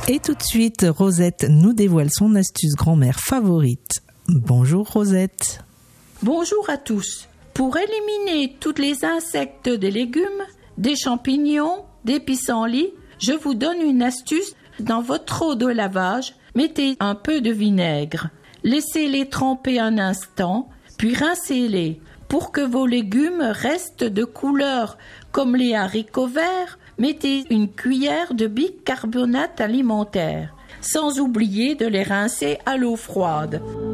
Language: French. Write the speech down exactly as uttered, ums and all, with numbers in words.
Et tout de suite, Rosette nous dévoile son astuce grand-mère favorite. Bonjour Rosette. Bonjour à tous. Pour éliminer tous les insectes des légumes, des champignons, des pissenlits, je vous donne une astuce. Dans votre eau de lavage, mettez un peu de vinaigre. Laissez-les tremper un instant, puis rincez-les. Pour que vos légumes restent de couleur comme les haricots verts, mettez une cuillère de bicarbonate alimentaire, sans oublier de les rincer à l'eau froide.